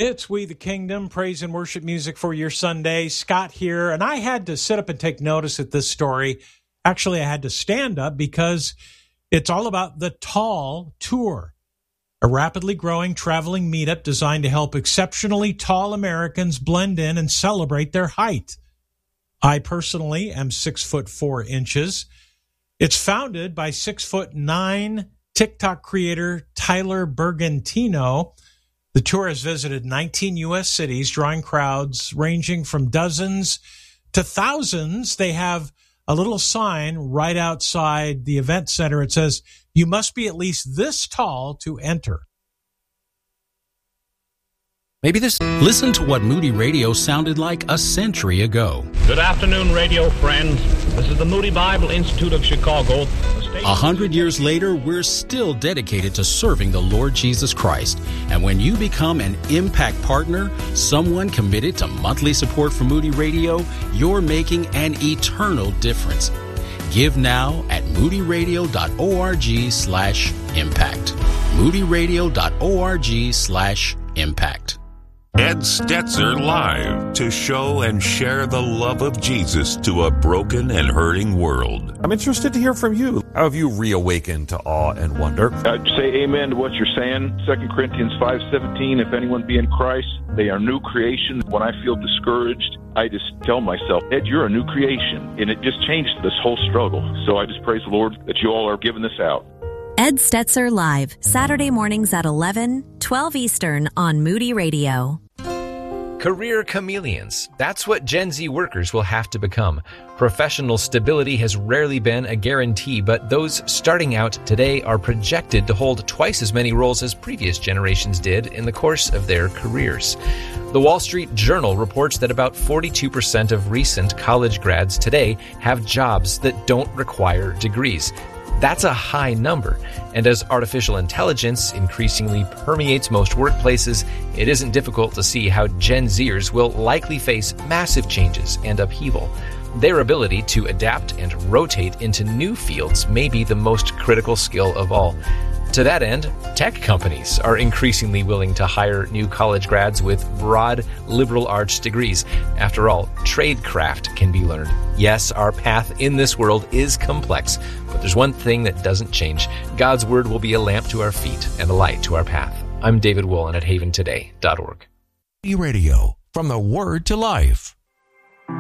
It's We the Kingdom, praise and worship music for your Sunday. Scott here, and I had to sit up and take notice at this story. Actually, I had to stand up because it's all about the Tall Tour, a rapidly growing traveling meetup designed to help exceptionally tall Americans blend in and celebrate their height. I personally am 6'4". It's founded by 6'9" TikTok creator Tyler Bergantino. The tour has visited 19 U.S. cities, drawing crowds ranging from dozens to thousands. They have a little sign right outside the event center. It says, "You must be at least this tall to enter." Listen to what Moody Radio sounded like a century ago. Good afternoon, radio friends. This is the Moody Bible Institute of Chicago. 100 years later, we're still dedicated to serving the Lord Jesus Christ. And when you become an Impact partner, someone committed to monthly support for Moody Radio, you're making an eternal difference. Give now at moodyradio.org/impact. moodyradio.org/impact. Ed Stetzer Live, to show and share the love of Jesus to a broken and hurting world. I'm interested to hear from you. How have you reawakened to awe and wonder? I'd say amen to what you're saying. 2 Corinthians 5:17, if anyone be in Christ, they are new creation. When I feel discouraged, I just tell myself, Ed, you're a new creation. And it just changed this whole struggle. So I just praise the Lord that you all are giving this out. Ed Stetzer Live, Saturday mornings at 11, 12 Eastern on Moody Radio. Career chameleons. That's what Gen Z workers will have to become. Professional stability has rarely been a guarantee, but those starting out today are projected to hold twice as many roles as previous generations did in the course of their careers. The Wall Street Journal reports that about 42% of recent college grads today have jobs that don't require degrees. That's a high number, and as artificial intelligence increasingly permeates most workplaces, it isn't difficult to see how Gen Zers will likely face massive changes and upheaval. Their ability to adapt and rotate into new fields may be the most critical skill of all. To that end, tech companies are increasingly willing to hire new college grads with broad liberal arts degrees. After all, tradecraft can be learned. Yes, our path in this world is complex, but there's one thing that doesn't change. God's Word will be a lamp to our feet and a light to our path. I'm David Woolen at haventoday.org. Radio, from the Word to Life.